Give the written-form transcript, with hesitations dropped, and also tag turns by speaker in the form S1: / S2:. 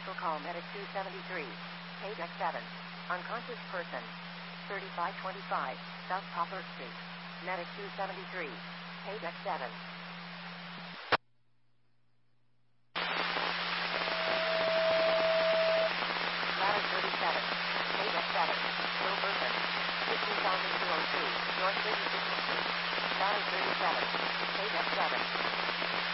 S1: Special call Medic 273. Page X7. Unconscious person. 3525 South Poplar Street. Medic 273. Page X7. Ladder 37. Page X7. Low person. 15,202 North 36th Street. Ladder 37. Page X7.